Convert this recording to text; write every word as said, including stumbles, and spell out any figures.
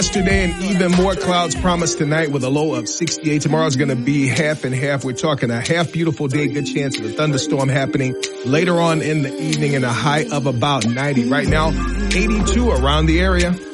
Yesterday and even more clouds promised tonight with a low of sixty-eight. Tomorrow's going to be half and half. We're talking a half beautiful day, good chance of a thunderstorm happening later on in the evening and a high of about ninety. Right now, eighty-two around the area.